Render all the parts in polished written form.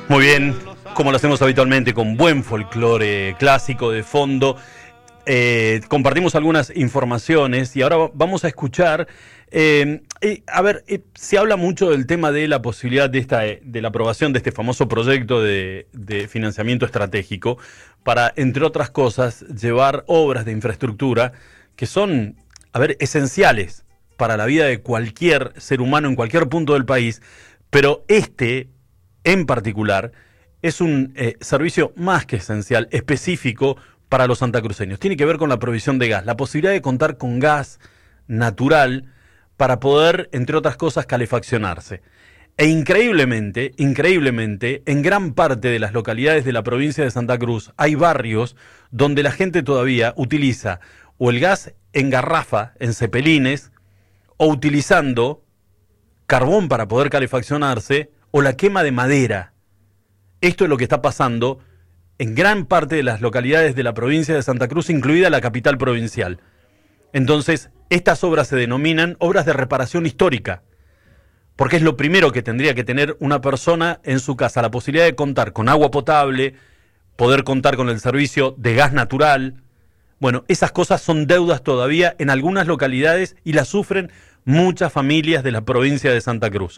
Muy bien, como lo hacemos habitualmente, con buen folclore clásico de fondo. Compartimos algunas informaciones y ahora vamos a escuchar. Se habla mucho del tema de la posibilidad de la aprobación de este famoso proyecto de financiamiento estratégico para, entre otras cosas, llevar obras de infraestructura que son, esenciales para la vida de cualquier ser humano en cualquier punto del país, pero en particular, es un servicio más que esencial, específico para los santacruceños. Tiene que ver con la provisión de gas, la posibilidad de contar con gas natural para poder, entre otras cosas, calefaccionarse. E increíblemente, en gran parte de las localidades de la provincia de Santa Cruz hay barrios donde la gente todavía utiliza o el gas en garrafa, en cepelines, o utilizando carbón para poder calefaccionarse, o la quema de madera. Esto es lo que está pasando en gran parte de las localidades de la provincia de Santa Cruz, incluida la capital provincial. Entonces, estas obras se denominan obras de reparación histórica, porque es lo primero que tendría que tener una persona en su casa, la posibilidad de contar con agua potable, poder contar con el servicio de gas natural. Bueno, esas cosas son deudas todavía en algunas localidades y las sufren muchas familias de la provincia de Santa Cruz.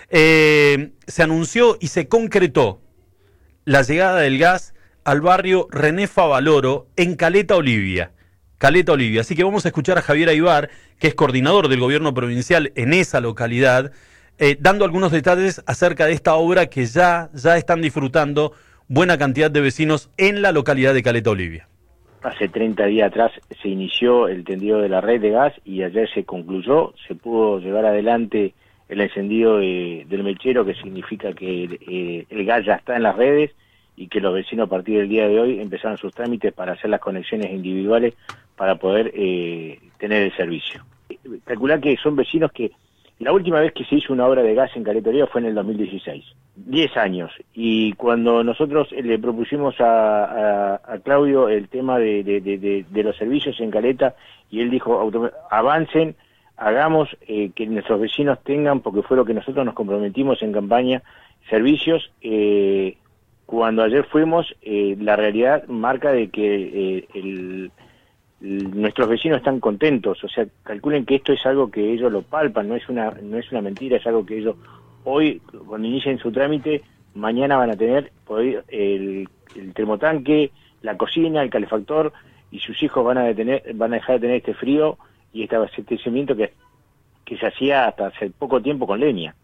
Se anunció y se concretó la llegada del gas al barrio René Favaloro en Caleta Olivia. Así que vamos a escuchar a Javier Aybar, que es coordinador del gobierno provincial en esa localidad, dando algunos detalles acerca de esta obra que ya están disfrutando buena cantidad de vecinos en la localidad de Caleta Olivia. Hace 30 días atrás se inició el tendido de la red de gas y ayer se concluyó, se pudo llevar adelante el encendido del mechero, que significa que el gas ya está en las redes y que los vecinos a partir del día de hoy empezaron sus trámites para hacer las conexiones individuales para poder tener el servicio. Calcular que son vecinos que la última vez que se hizo una obra de gas en Caleta Olivia fue en el 2016, 10 años, y cuando nosotros le propusimos a Claudio el tema de los servicios en Caleta, y él dijo, avancen, hagamos que nuestros vecinos tengan, porque fue lo que nosotros nos comprometimos en campaña, servicios. Cuando ayer fuimos, la realidad marca de que nuestros vecinos están contentos. O sea, calculen que esto es algo que ellos lo palpan, no es una mentira, es algo que ellos hoy, cuando inicien su trámite, mañana van a tener el termotanque, la cocina, el calefactor, y sus hijos van a dejar de tener este frío y este abastecimiento que se hacía hasta hace poco tiempo con leña.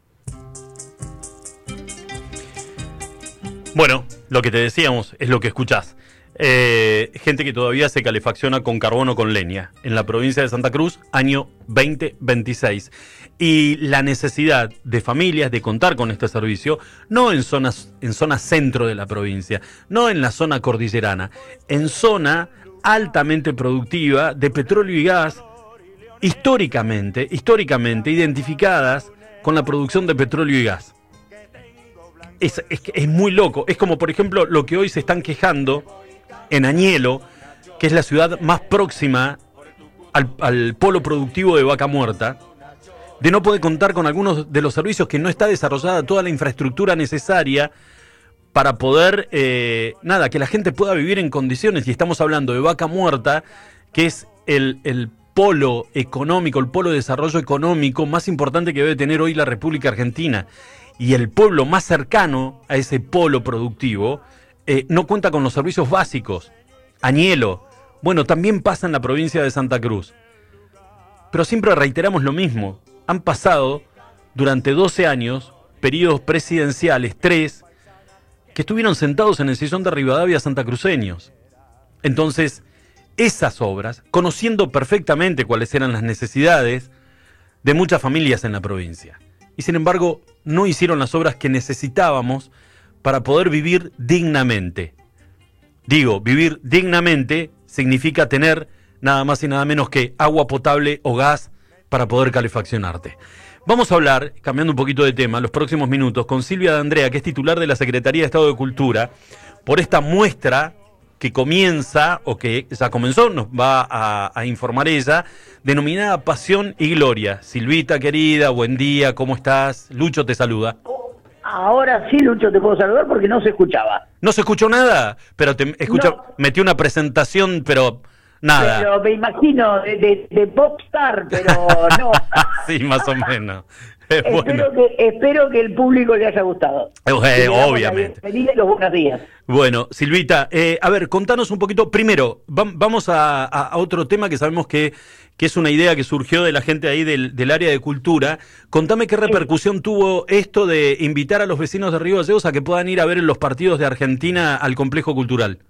Bueno, lo que te decíamos es lo que escuchás. Gente que todavía se calefacciona con carbón o con leña en la provincia de Santa Cruz, año 2026. Y la necesidad de familias de contar con este servicio, no en zona centro de la provincia, no en la zona cordillerana, en zona altamente productiva de petróleo y gas, históricamente identificadas con la producción de petróleo y gas. Es muy loco. Es como, por ejemplo, lo que hoy se están quejando en Añelo, que es la ciudad más próxima al polo productivo de Vaca Muerta, de no poder contar con algunos de los servicios, que no está desarrollada toda la infraestructura necesaria para poder, que la gente pueda vivir en condiciones. Y estamos hablando de Vaca Muerta, que es el polo económico, el polo de desarrollo económico más importante que debe tener hoy la República Argentina. Y el pueblo más cercano a ese polo productivo no cuenta con los servicios básicos. Añelo, bueno, también pasa en la provincia de Santa Cruz. Pero siempre reiteramos lo mismo. Han pasado durante 12 años, periodos presidenciales, 3, que estuvieron sentados en el sillón de Rivadavia santacruceños. Entonces, esas obras, conociendo perfectamente cuáles eran las necesidades de muchas familias en la provincia, y sin embargo no hicieron las obras que necesitábamos para poder vivir dignamente. Digo, vivir dignamente significa tener nada más y nada menos que agua potable o gas para poder calefaccionarte. Vamos a hablar, cambiando un poquito de tema, los próximos minutos, con Silvia D'Andrea, que es titular de la Secretaría de Estado de Cultura, por esta muestra que comienza, o que ya comenzó, nos va a informar ella, denominada Pasión y Gloria. Silvita, querida, buen día, ¿cómo estás? Lucho te saluda. Ahora sí, Lucho, te puedo saludar porque no se escuchaba. No se escuchó nada, pero No. metí una presentación, pero nada. Pero me imagino de popstar, pero no. Sí, más o menos. Bueno. Espero que el público le haya gustado. Obviamente. Feliz los buenos días. Bueno, Silvita, a ver, contanos un poquito. Primero, vamos a otro tema que sabemos que es una idea que surgió de la gente ahí del área de cultura. Contame qué repercusión tuvo esto de invitar a los vecinos de Río Gallegos a que puedan ir a ver los partidos de Argentina al complejo cultural.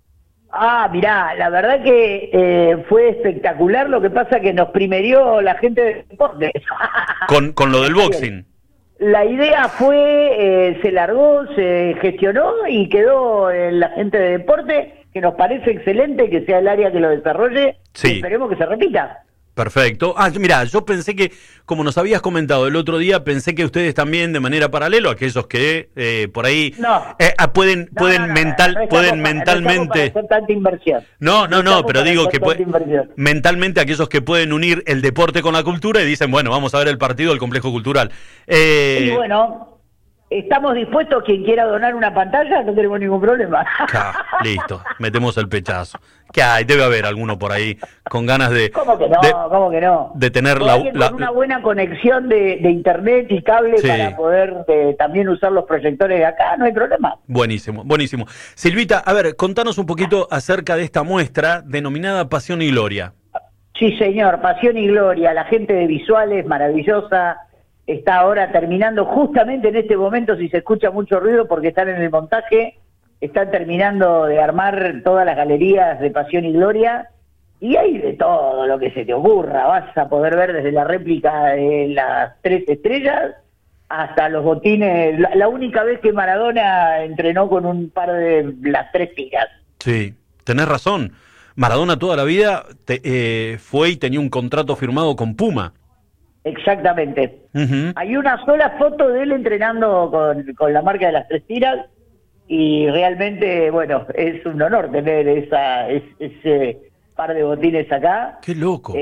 Mirá, la verdad que fue espectacular. Lo que pasa que nos primerió la gente de deportes. Con lo del boxing. La idea fue, se largó, se gestionó y quedó en la gente de deporte, que nos parece excelente que sea el área que lo desarrolle. Sí. Y esperemos que se repita. Perfecto. Mira, yo pensé que, como nos habías comentado el otro día, pensé que ustedes también de manera paralela, aquellos que por ahí pueden mentalmente... No hacer tanta inversión. No, pero digo que mentalmente aquellos que pueden unir el deporte con la cultura y dicen, bueno, vamos a ver el partido del complejo cultural. Y bueno, estamos dispuestos, quien quiera donar una pantalla, no tenemos ningún problema. Listo, metemos el pechazo. ¿Qué hay? Debe haber alguno por ahí con ganas de... ¿Cómo que no? ¿Cómo que no? De tener con una buena conexión de internet y cable para poder también usar los proyectores de acá, no hay problema. Buenísimo, buenísimo. Silvita, a ver, contanos un poquito acerca de esta muestra denominada Pasión y Gloria. Sí, señor, Pasión y Gloria. La gente de Visuales, maravillosa, está ahora terminando justamente en este momento, si se escucha mucho ruido porque están en el montaje, están terminando de armar todas las galerías de Pasión y Gloria, y hay de todo lo que se te ocurra. Vas a poder ver desde la réplica de las 3 estrellas hasta los botines. La única vez que Maradona entrenó con un par de las 3 tiras. Sí, tenés razón. Maradona toda la vida fue y tenía un contrato firmado con Puma. Exactamente. Uh-huh. Hay una sola foto de él entrenando con la marca de las 3 tiras, y realmente, bueno, es un honor tener ese par de botines acá. ¡Qué loco!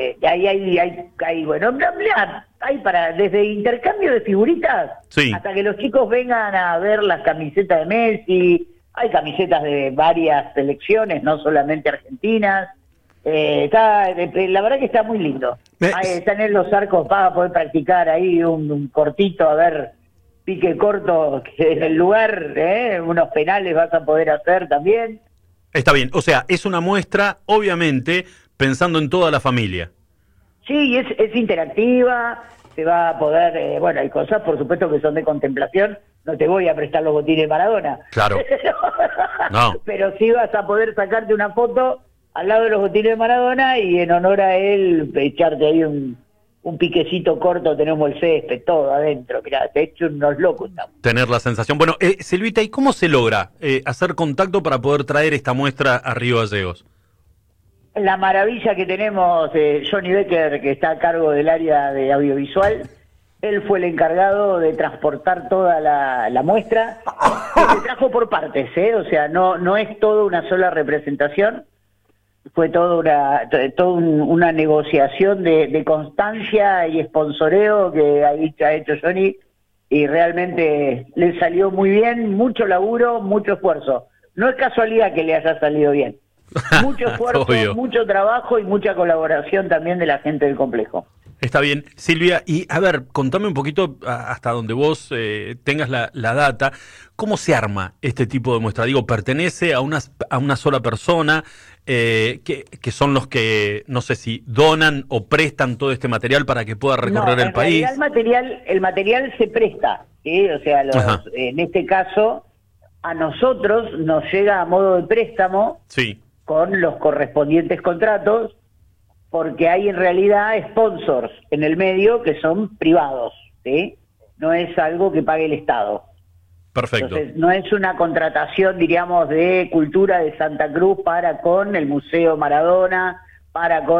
Hay bueno, hay desde intercambio de figuritas hasta que los chicos vengan a ver las camisetas de Messi. Hay camisetas de varias selecciones, no solamente argentinas. La verdad que está muy lindo. Están en los arcos para poder practicar ahí un cortito, a ver, pique corto, que en el lugar, unos penales vas a poder hacer también. Está bien, o sea, es una muestra, obviamente, pensando en toda la familia. Sí, es interactiva, se va a poder, bueno, hay cosas, por supuesto, que son de contemplación. No te voy a prestar los botines de Maradona. Claro. No. Pero sí vas a poder sacarte una foto al lado de los botines de Maradona y en honor a él echarte ahí un piquecito corto. Tenemos el césped, todo adentro. Mirá, de hecho unos locos estamos. Tener la sensación. Bueno, Silvita, ¿y cómo se logra hacer contacto para poder traer esta muestra a Río Gallegos? La maravilla que tenemos, Johnny Becker, que está a cargo del área de audiovisual, él fue el encargado de transportar toda la muestra, que se trajo por partes, o sea, no es toda una sola representación. Fue toda una negociación de constancia y sponsoreo que ha hecho Johnny, y realmente le salió muy bien, mucho laburo, mucho esfuerzo. No es casualidad que le haya salido bien. Mucho esfuerzo, mucho trabajo y mucha colaboración también de la gente del complejo. Está bien. Silvia, y a ver, contame un poquito, hasta donde vos tengas la data, ¿cómo se arma este tipo de muestra? Digo, ¿pertenece a una sola persona? Que son los que, no sé si donan o prestan todo este material para que pueda recorrer el país. El material se presta, ¿sí? O sea, en este caso, a nosotros nos llega a modo de préstamo, sí, con los correspondientes contratos, porque hay en realidad sponsors en el medio que son privados, ¿sí? No es algo que pague el Estado. Perfecto. Entonces, no es una contratación, diríamos, de cultura de Santa Cruz para con el Museo Maradona, para con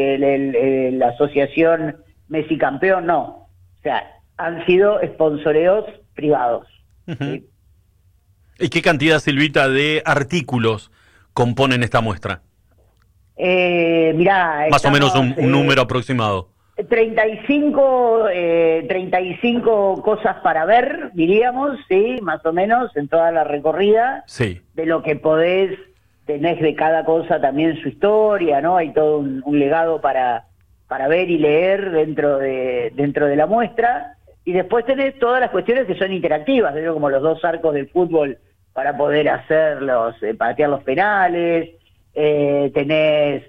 la Asociación Messi Campeón, no. O sea, han sido sponsoreos privados. Uh-huh. ¿Sí? ¿Y qué cantidad, Silvita, de artículos componen esta muestra? Mirá, más o menos un número aproximado. 35 cosas para ver, diríamos, sí, más o menos, en toda la recorrida, Sí. de lo que tenés de cada cosa también su historia, ¿no? Hay todo un legado para ver y leer dentro de la muestra, y después tenés todas las cuestiones que son interactivas, ¿no? Como los 2 arcos del fútbol para poder patear los penales, tenés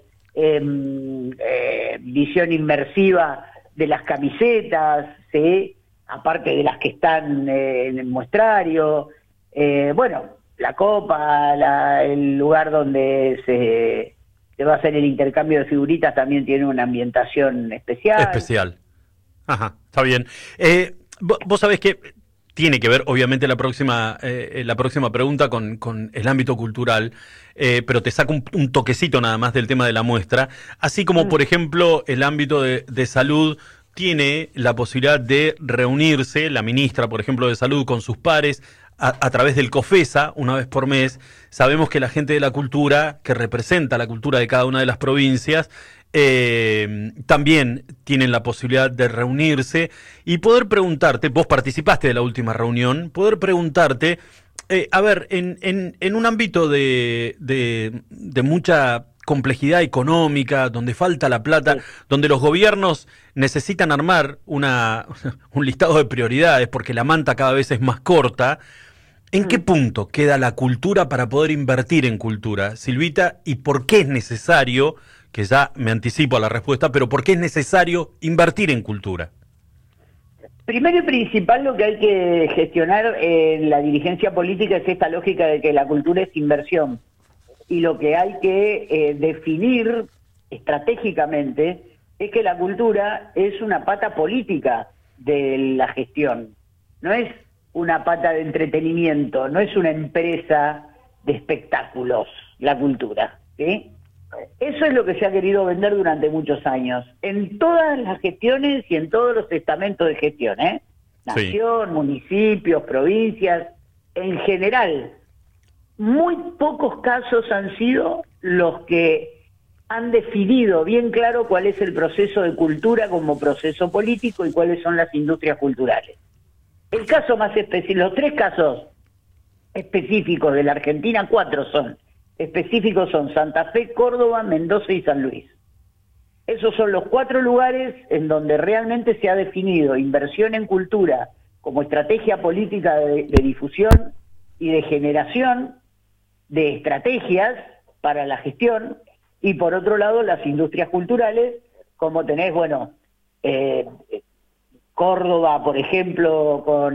visión inmersiva de las camisetas, ¿sí? Aparte de las que están en el muestrario, bueno, la copa, el lugar donde se va a hacer el intercambio de figuritas también tiene una ambientación especial. Especial. Ajá, está bien. Vos sabés que tiene que ver, obviamente, la próxima pregunta con el ámbito cultural, pero te saco un toquecito nada más del tema de la muestra, así como, por ejemplo, el ámbito de salud tiene la posibilidad de reunirse, la ministra, por ejemplo, de Salud con sus pares, a través del COFESA, una vez por mes. Sabemos que la gente de la cultura, que representa la cultura de cada una de las provincias, también tienen la posibilidad de reunirse y poder preguntarte, vos participaste de la última reunión, poder preguntarte, a ver, en un ámbito de mucha complejidad económica, donde falta la plata, donde los gobiernos necesitan armar un listado de prioridades porque la manta cada vez es más corta. ¿En qué punto queda la cultura para poder invertir en cultura, Silvita? ¿Y por qué es necesario, que ya me anticipo a la respuesta, pero por qué es necesario invertir en cultura? Primero y principal, lo que hay que gestionar en la dirigencia política es esta lógica de que la cultura es inversión. Y lo que hay que definir estratégicamente es que la cultura es una pata política de la gestión. No es una pata de entretenimiento, no es una empresa de espectáculos, la cultura, ¿sí? Eso es lo que se ha querido vender durante muchos años, en todas las gestiones y en todos los estamentos de gestión, ¿eh? Nación, municipios, provincias, en general. Muy pocos casos han sido los que han definido bien claro cuál es el proceso de cultura como proceso político y cuáles son las industrias culturales. El caso más específico, los 3 casos específicos de la Argentina, 4 específicos son Santa Fe, Córdoba, Mendoza y San Luis. Esos son los 4 lugares en donde realmente se ha definido inversión en cultura como estrategia política de difusión y de generación de estrategias para la gestión, y por otro lado las industrias culturales, como tenés, bueno, Córdoba, por ejemplo, con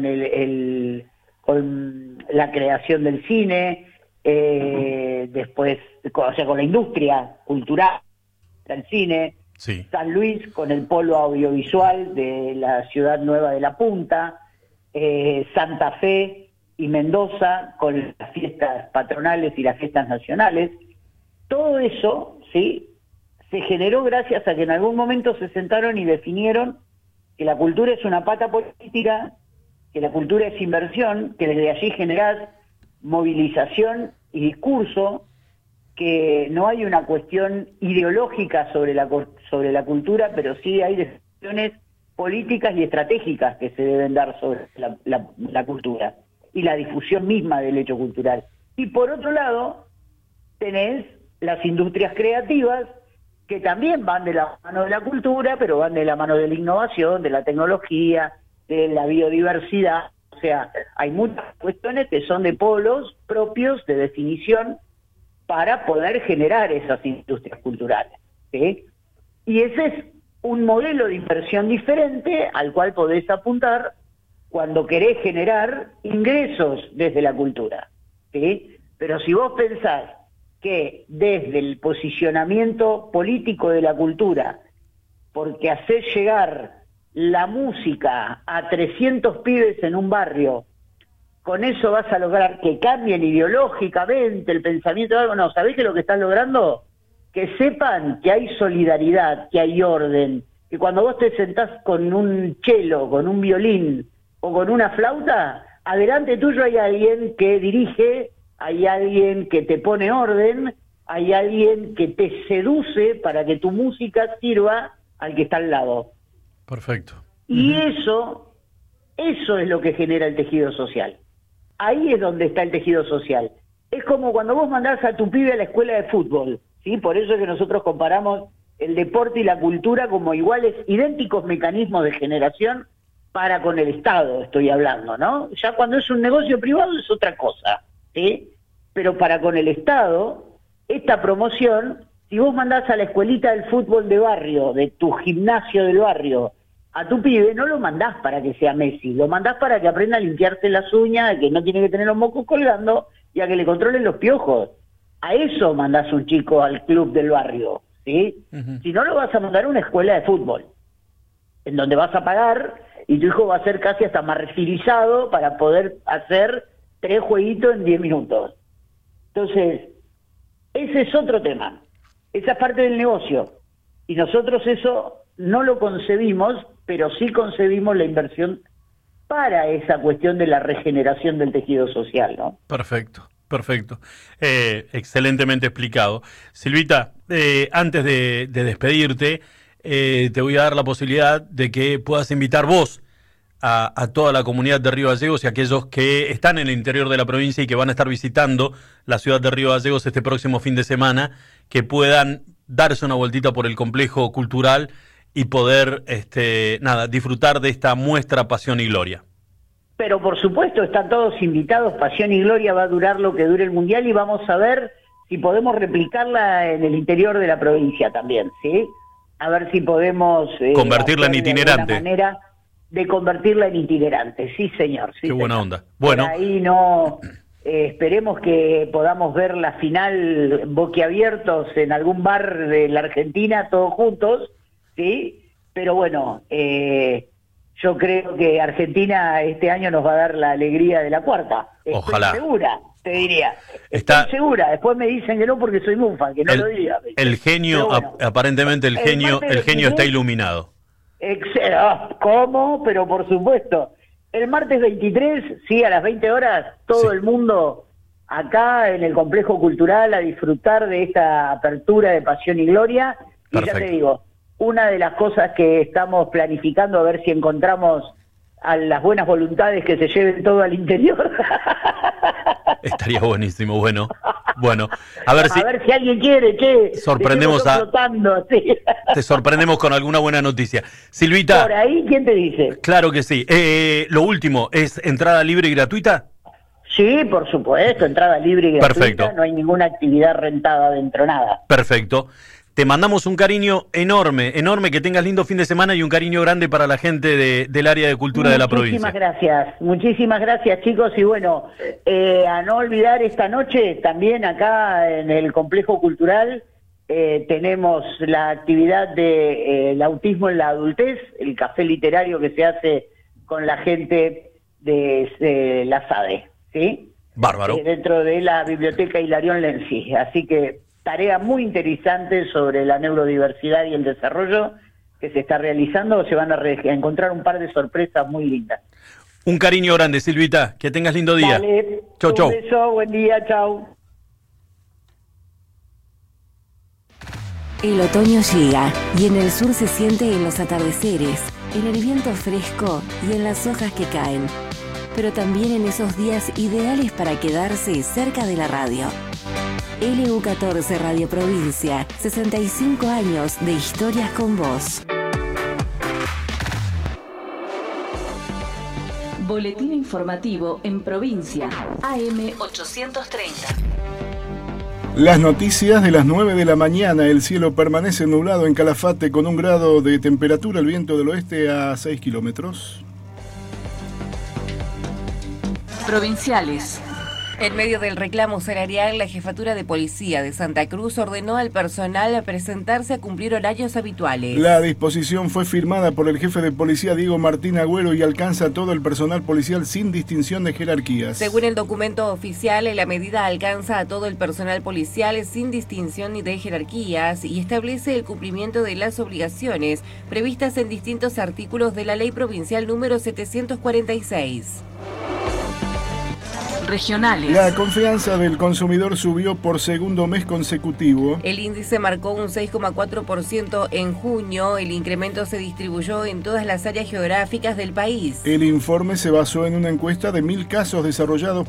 con la creación del cine, después, o sea, con la industria cultural del cine, Sí. San Luis con el polo audiovisual de la ciudad nueva de La Punta, Santa Fe y Mendoza con las fiestas patronales y las fiestas nacionales. Todo eso, ¿sí?, se generó gracias a que en algún momento se sentaron y definieron que la cultura es una pata política, que la cultura es inversión, que desde allí generás movilización y discurso, que no hay una cuestión ideológica sobre la cultura, pero sí hay decisiones políticas y estratégicas que se deben dar sobre la cultura y la difusión misma del hecho cultural. Y por otro lado, tenés las industrias creativas, que también van de la mano de la cultura, pero van de la mano de la innovación, de la tecnología, de la biodiversidad. O sea, hay muchas cuestiones que son de polos propios de definición para poder generar esas industrias culturales, ¿sí? Y ese es un modelo de inversión diferente al cual podés apuntar cuando querés generar ingresos desde la cultura, ¿sí? Pero si vos pensás que desde el posicionamiento político de la cultura, porque hacés llegar la música a 300 pibes en un barrio, con eso vas a lograr que cambien ideológicamente el pensamiento de algo. No, ¿sabés qué es lo que estás logrando? Que sepan que hay solidaridad, que hay orden, que cuando vos te sentás con un cello, con un violín o con una flauta, adelante tuyo hay alguien que dirige, hay alguien que te pone orden, hay alguien que te seduce para que tu música sirva al que está al lado. Perfecto. Y eso es lo que genera el tejido social. Ahí es donde está el tejido social. Es como cuando vos mandás a tu pibe a la escuela de fútbol, ¿sí? Por eso es que nosotros comparamos el deporte y la cultura como iguales, idénticos mecanismos de generación para con el Estado, estoy hablando, ¿no? Ya cuando es un negocio privado es otra cosa, ¿sí? Pero para con el Estado, esta promoción, si vos mandás a la escuelita del fútbol de barrio, de tu gimnasio del barrio, a tu pibe, no lo mandás para que sea Messi, lo mandás para que aprenda a limpiarse las uñas, que no tiene que tener los mocos colgando, y a que le controlen los piojos. A eso mandás un chico al club del barrio, ¿sí? Si no, lo vas a mandar a una escuela de fútbol, en donde vas a pagar, y tu hijo va a ser casi hasta martirizado para poder hacer 3 jueguitos en 10 minutos. Entonces, ese es otro tema. Esa es parte del negocio. Y nosotros eso no lo concebimos, pero sí concebimos la inversión para esa cuestión de la regeneración del tejido social, ¿no? Perfecto. Excelentemente explicado. Silvita, antes de despedirte, te voy a dar la posibilidad de que puedas invitar vos a toda la comunidad de Río Gallegos y a aquellos que están en el interior de la provincia y que van a estar visitando la ciudad de Río Gallegos este próximo fin de semana, que puedan darse una vueltita por el complejo cultural y poder disfrutar de esta muestra Pasión y Gloria. Pero por supuesto, están todos invitados. Pasión y Gloria va a durar lo que dure el Mundial y vamos a ver si podemos replicarla en el interior de la provincia también, ¿sí? A ver si podemos convertirla en itinerante. Manera de convertirla en itinerante, sí señor. Sí, qué buena onda. Bueno, por ahí no, esperemos que podamos ver la final boquiabiertos en algún bar de la Argentina, todos juntos, ¿sí? Pero bueno, yo creo que Argentina este año nos va a dar la alegría de la cuarta. Ojalá. Estoy segura, te diría. Estoy segura. Después me dicen que no porque soy mufa, que no lo diga. El genio, bueno, aparentemente el genio está iluminado. ¿Cómo? Pero por supuesto. El martes 23, sí, a las 20 horas, todo el mundo acá en el Complejo Cultural a disfrutar de esta apertura de Pasión y Gloria. Y perfecto. Ya te digo, una de las cosas que estamos planificando, a ver si encontramos a las buenas voluntades que se lleven todo al interior. Estaría buenísimo, bueno, a ver si alguien quiere, che. Sorprendemos flotando, sí. Te sorprendemos con alguna buena noticia. Silvita. Por ahí, ¿quién te dice? Claro que sí. Lo último, ¿es entrada libre y gratuita? Sí, por supuesto, entrada libre y gratuita. Perfecto. No hay ninguna actividad rentada dentro, nada. Perfecto. Te mandamos un cariño enorme, que tengas lindo fin de semana y un cariño grande para la gente del área de cultura de la provincia. Muchísimas gracias chicos, y bueno, a no olvidar esta noche también acá en el Complejo Cultural tenemos la actividad de el autismo en la adultez, el café literario que se hace con la gente de la SADE, ¿sí? Bárbaro. Dentro de la Biblioteca Hilarión Lenzi, así que tarea muy interesante sobre la neurodiversidad y el desarrollo que se está realizando. Se van a encontrar un par de sorpresas muy lindas. Un cariño grande, Silvita. Que tengas lindo día. Dale, chau. Un beso, buen día, chau. El otoño llega y en el sur se siente en los atardeceres, en el viento fresco y en las hojas que caen. Pero también en esos días ideales para quedarse cerca de la radio. LU14 Radio Provincia, 65 años de historias con vos. Boletín informativo en provincia, AM 830. Las noticias de las 9 de la mañana. El cielo permanece nublado en Calafate con 1 grado de temperatura, el viento del oeste a 6 kilómetros. Provinciales. En medio del reclamo salarial, la Jefatura de Policía de Santa Cruz ordenó al personal presentarse a cumplir horarios habituales. La disposición fue firmada por el jefe de policía Diego Martín Agüero y alcanza a todo el personal policial sin distinción de jerarquías. Según el documento oficial, la medida alcanza a todo el personal policial sin distinción ni de jerarquías y establece el cumplimiento de las obligaciones previstas en distintos artículos de la Ley Provincial número 746. regionales. La confianza del consumidor subió por segundo mes consecutivo. El índice marcó un 6,4% en junio. El incremento se distribuyó en todas las áreas geográficas del país. El informe se basó en una encuesta de 1.000 casos desarrollados